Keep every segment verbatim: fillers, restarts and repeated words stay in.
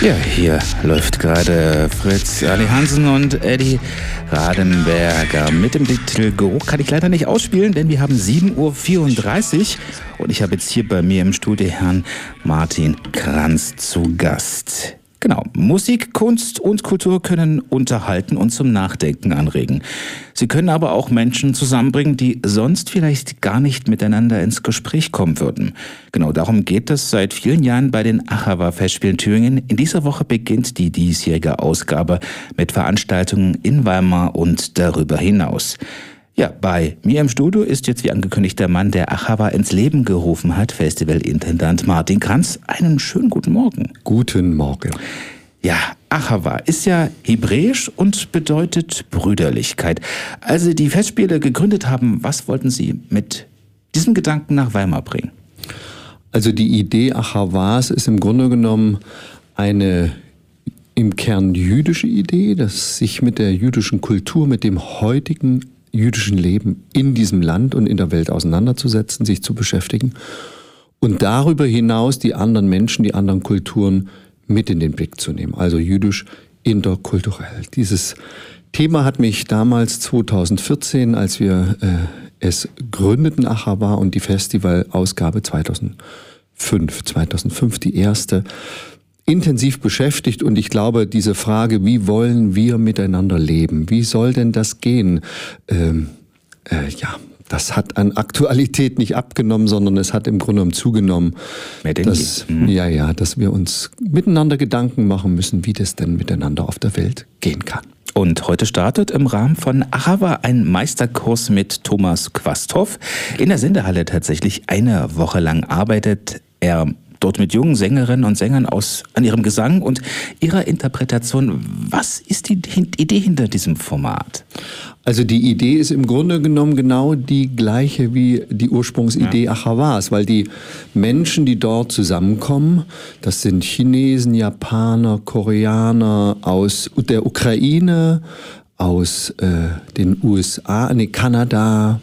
Ja, hier läuft gerade Fritz Ali Hansen und Eddie Radenberger mit dem Titel Geruch. Kann ich leider nicht ausspielen, denn wir haben sieben Uhr vierunddreißig und ich habe jetzt hier bei mir im Studio Herrn Martin Kranz zu Gast. Genau, Musik, Kunst und Kultur können unterhalten und zum Nachdenken anregen. Sie können aber auch Menschen zusammenbringen, die sonst vielleicht gar nicht miteinander ins Gespräch kommen würden. Genau darum geht es seit vielen Jahren bei den Achawa-Festspielen Thüringen. In dieser Woche beginnt die diesjährige Ausgabe mit Veranstaltungen in Weimar und darüber hinaus. Ja, bei mir im Studio ist jetzt wie angekündigt der Mann, der Achawa ins Leben gerufen hat, Festivalintendant Martin Kranz. Einen schönen guten Morgen. Guten Morgen. Ja, Achawa ist ja hebräisch und bedeutet Brüderlichkeit. Als Sie die Festspiele gegründet haben, was wollten Sie mit diesem Gedanken nach Weimar bringen? Also die Idee Achawas ist im Grunde genommen eine im Kern jüdische Idee, dass sich mit der jüdischen Kultur, mit dem heutigen jüdischen Leben in diesem Land und in der Welt auseinanderzusetzen, sich zu beschäftigen und darüber hinaus die anderen Menschen, die anderen Kulturen mit in den Blick zu nehmen, also jüdisch interkulturell. Dieses Thema hat mich damals zweitausendvierzehn, als wir äh, es gründeten, Achawa, und die Festivalausgabe zweitausendfünf, zweitausendfünf die erste, intensiv beschäftigt, und ich glaube, diese Frage, wie wollen wir miteinander leben, wie soll denn das gehen, ähm, äh, ja, das hat an Aktualität nicht abgenommen, sondern es hat im Grunde genommen zugenommen, dass, mhm. ja, ja, dass wir uns miteinander Gedanken machen müssen, wie das denn miteinander auf der Welt gehen kann. Und heute startet im Rahmen von Achawa ein Meisterkurs mit Thomas Quasthoff. In der Sendehalle tatsächlich eine Woche lang arbeitet er dort mit jungen Sängerinnen und Sängern aus an ihrem Gesang und ihrer Interpretation. Was ist die Idee hinter diesem Format? Also die Idee ist im Grunde genommen genau die gleiche wie die Ursprungsidee ja. Achawas, weil die Menschen, die dort zusammenkommen, das sind Chinesen, Japaner, Koreaner aus der Ukraine, aus äh, den U S A, nee, Kanada,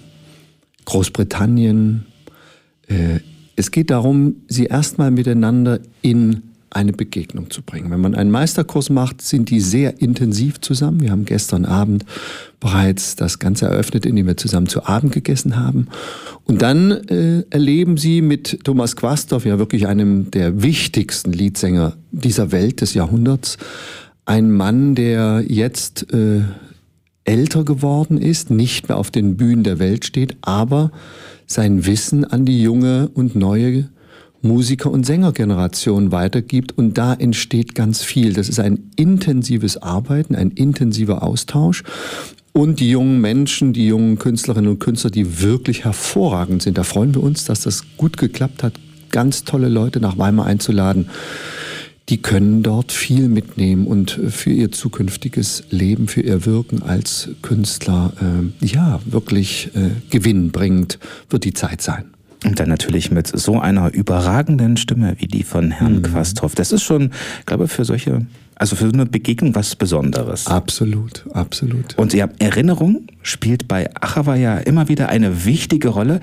Großbritannien. Äh, Es geht darum, sie erstmal miteinander in eine Begegnung zu bringen. Wenn man einen Meisterkurs macht, sind die sehr intensiv zusammen. Wir haben gestern Abend bereits das Ganze eröffnet, indem wir zusammen zu Abend gegessen haben. Und dann äh, erleben sie mit Thomas Quasthoff, ja wirklich einem der wichtigsten Liedsänger dieser Welt des Jahrhunderts, einen Mann, der jetzt äh, älter geworden ist, nicht mehr auf den Bühnen der Welt steht, aber sein Wissen an die junge und neue Musiker- und Sängergeneration weitergibt, und da entsteht ganz viel. Das ist ein intensives Arbeiten, ein intensiver Austausch, und die jungen Menschen, die jungen Künstlerinnen und Künstler, die wirklich hervorragend sind. Da freuen wir uns, dass das gut geklappt hat, ganz tolle Leute nach Weimar einzuladen. Die können dort viel mitnehmen und für ihr zukünftiges Leben, für ihr Wirken als Künstler, äh, ja, wirklich äh, gewinnbringend wird die Zeit sein. Und dann natürlich mit so einer überragenden Stimme wie die von Herrn mhm. Quasthoff. Das ist schon, glaube ich, für solche, also für so eine Begegnung was Besonderes. Absolut, absolut. Und ja, Erinnerung spielt bei Achawa ja immer wieder eine wichtige Rolle.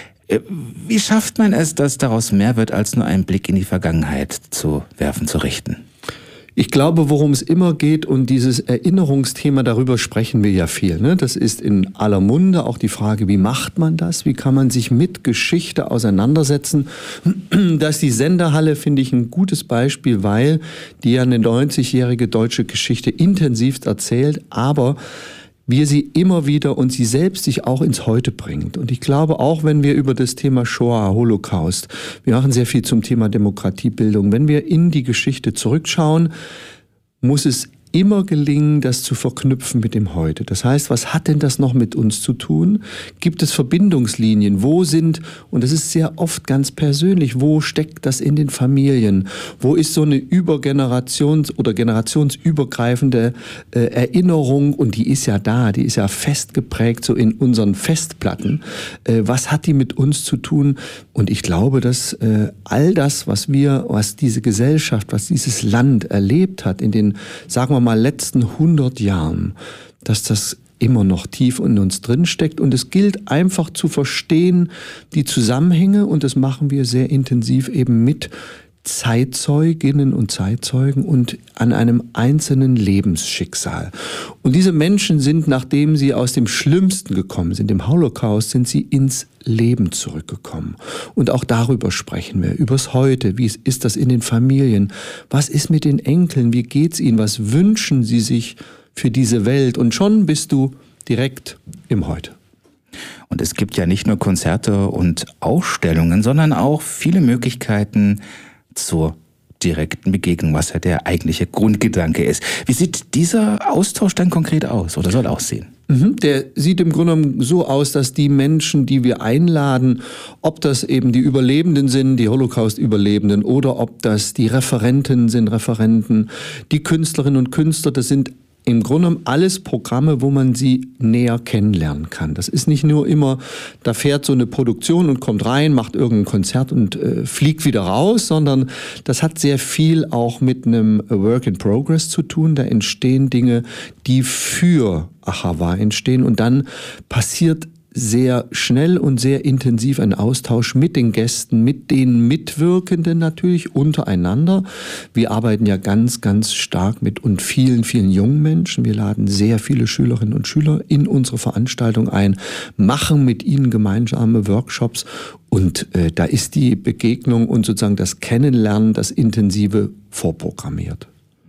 Wie schafft man es, dass daraus mehr wird, als nur einen Blick in die Vergangenheit zu werfen, zu richten? Ich glaube, worum es immer geht, und dieses Erinnerungsthema, darüber sprechen wir ja viel, ne? Das ist in aller Munde auch die Frage, wie macht man das? Wie kann man sich mit Geschichte auseinandersetzen? Da ist die Sendehalle, finde ich, ein gutes Beispiel, weil die ja eine neunzigjährige deutsche Geschichte intensivst erzählt, aber wir sie immer wieder und sie selbst sich auch ins Heute bringt. Und ich glaube, auch wenn wir über das Thema Shoah, Holocaust, wir machen sehr viel zum Thema Demokratiebildung, wenn wir in die Geschichte zurückschauen, muss es immer gelingen, das zu verknüpfen mit dem Heute. Das heißt, was hat denn das noch mit uns zu tun? Gibt es Verbindungslinien? Wo sind, und das ist sehr oft ganz persönlich, wo steckt das in den Familien? Wo ist so eine übergenerations- oder generationsübergreifende äh, Erinnerung? Und die ist ja da, die ist ja fest geprägt, so in unseren Festplatten. Äh, was hat die mit uns zu tun? Und ich glaube, dass äh, all das, was wir, was diese Gesellschaft, was dieses Land erlebt hat in den, sagen wir mal, letzten hundert Jahren, dass das immer noch tief in uns drin steckt, und es gilt einfach zu verstehen die Zusammenhänge, und das machen wir sehr intensiv eben mit Zeitzeuginnen und Zeitzeugen und an einem einzelnen Lebensschicksal. Und diese Menschen sind, nachdem sie aus dem Schlimmsten gekommen sind, dem Holocaust, sind sie ins Leben zurückgekommen. Und auch darüber sprechen wir, übers Heute. Wie ist das in den Familien? Was ist mit den Enkeln? Wie geht's ihnen? Was wünschen sie sich für diese Welt? Und schon bist du direkt im Heute. Und es gibt ja nicht nur Konzerte und Ausstellungen, sondern auch viele Möglichkeiten zur direkten Begegnung, was ja der eigentliche Grundgedanke ist. Wie sieht dieser Austausch dann konkret aus oder soll aussehen? Der sieht im Grunde genommen so aus, dass die Menschen, die wir einladen, ob das eben die Überlebenden sind, die Holocaust-Überlebenden, oder ob das die Referenten sind, Referenten, die Künstlerinnen und Künstler, das sind im Grunde genommen alles Programme, wo man sie näher kennenlernen kann. Das ist nicht nur immer, da fährt so eine Produktion und kommt rein, macht irgendein Konzert und äh, fliegt wieder raus, sondern das hat sehr viel auch mit einem Work in Progress zu tun. Da entstehen Dinge, die für Ahava entstehen, und dann passiert sehr schnell und sehr intensiv ein Austausch mit den Gästen, mit den Mitwirkenden natürlich untereinander. Wir arbeiten ja ganz, ganz stark mit und vielen, vielen jungen Menschen. Wir laden sehr viele Schülerinnen und Schüler in unsere Veranstaltung ein, machen mit ihnen gemeinsame Workshops, und äh, da ist die Begegnung und sozusagen das Kennenlernen, das Intensive vorprogrammiert.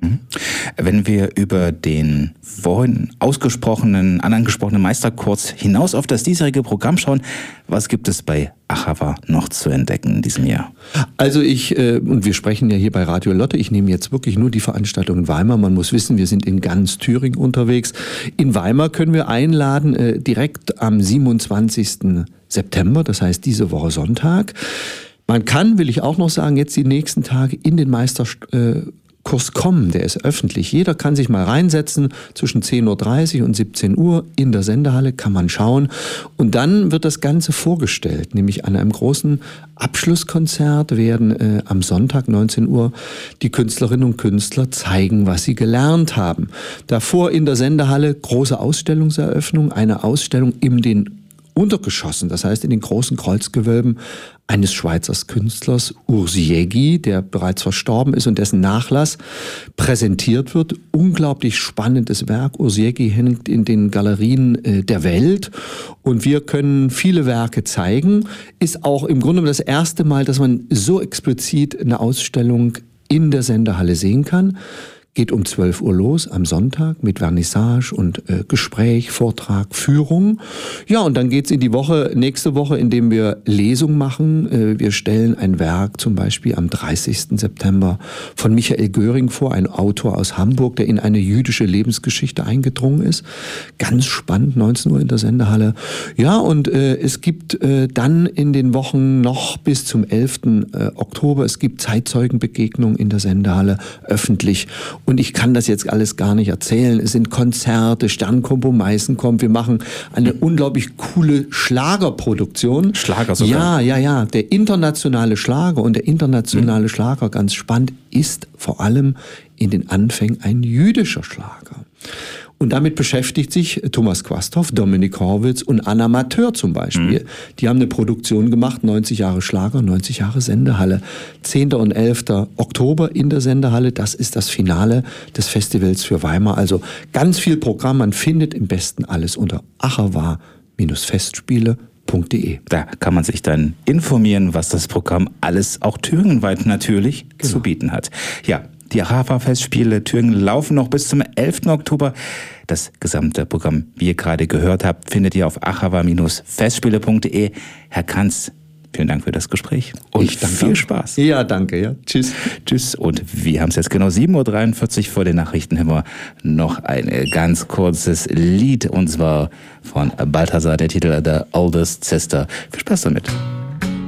Wenn wir über den vorhin ausgesprochenen, angesprochenen Meisterkurs hinaus auf das diesjährige Programm schauen, was gibt es bei Ahava noch zu entdecken in diesem Jahr? Also ich, äh, und wir sprechen ja hier bei Radio Lotte, ich nehme jetzt wirklich nur die Veranstaltung in Weimar. Man muss wissen, wir sind in ganz Thüringen unterwegs. In Weimar können wir einladen, äh, direkt am siebenundzwanzigsten September, das heißt diese Woche Sonntag. Man kann, will ich auch noch sagen, jetzt die nächsten Tage in den Meisterkurs äh, Kurs kommen, der ist öffentlich. Jeder kann sich mal reinsetzen, zwischen zehn Uhr dreißig und siebzehn Uhr in der Sendehalle kann man schauen. Und dann wird das Ganze vorgestellt, nämlich an einem großen Abschlusskonzert werden äh, am Sonntag neunzehn Uhr die Künstlerinnen und Künstler zeigen, was sie gelernt haben. Davor in der Sendehalle große Ausstellungseröffnung, eine Ausstellung in den Untergeschossen, das heißt in den großen Kreuzgewölben eines Schweizer Künstlers, Urs Jägi, der bereits verstorben ist und dessen Nachlass präsentiert wird. Unglaublich spannendes Werk. Urs Jägi hängt in den Galerien äh, der Welt, und wir können viele Werke zeigen. Ist auch im Grunde das erste Mal, dass man so explizit eine Ausstellung in der Sendehalle sehen kann. Geht um zwölf Uhr los am Sonntag mit Vernissage und äh, Gespräch, Vortrag, Führung. Ja, und dann geht's in die Woche, nächste Woche, indem wir Lesung machen. Äh, wir stellen ein Werk zum Beispiel am dreißigsten September von Michael Göring vor, ein Autor aus Hamburg, der in eine jüdische Lebensgeschichte eingedrungen ist. Ganz spannend, neunzehn Uhr in der Sendehalle. Ja, und äh, es gibt äh, dann in den Wochen noch bis zum elften Oktober, es gibt Zeitzeugenbegegnungen in der Sendehalle, öffentlich. Und ich kann das jetzt alles gar nicht erzählen. Es sind Konzerte, Sternkombo Meißen kommt. Wir machen eine unglaublich coole Schlagerproduktion. Schlager sogar? Ja, ja, ja. Der internationale Schlager, und der internationale mhm. Schlager, ganz spannend, ist vor allem in den Anfängen ein jüdischer Schlager. Und damit beschäftigt sich Thomas Quasthoff, Dominik Horwitz und Anna Mateur zum Beispiel. Mhm. Die haben eine Produktion gemacht, neunzig Jahre Schlager, neunzig Jahre Sendehalle. zehnten und elften Oktober in der Sendehalle, das ist das Finale des Festivals für Weimar. Also ganz viel Programm, man findet im besten alles unter ahava Festspiele punkt de. Da kann man sich dann informieren, was das Programm alles auch thüringenweit natürlich genau. zu bieten hat. Ja. Die Ahava-Festspiele Thüringen laufen noch bis zum elften Oktober. Das gesamte Programm, wie ihr gerade gehört habt, findet ihr auf ahava Festspiele punkt de. Herr Kranz, vielen Dank für das Gespräch und ich danke. Viel Spaß. Ja, danke. Ja. Tschüss. Tschüss. Und wir haben es jetzt genau sieben Uhr dreiundvierzig vor den Nachrichten, haben wir noch ein ganz kurzes Lied, und zwar von Balthasar, der Titel The Oldest Sister. Viel Spaß damit.